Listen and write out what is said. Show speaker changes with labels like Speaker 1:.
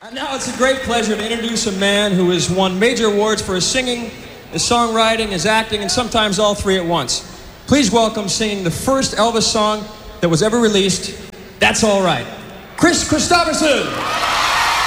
Speaker 1: And now it's a great pleasure to introduce a man who has won major awards for his singing, his songwriting, his acting, and sometimes all three at once. Please welcome singing the first Elvis song that was ever released, That's All Right, Kris Kristofferson.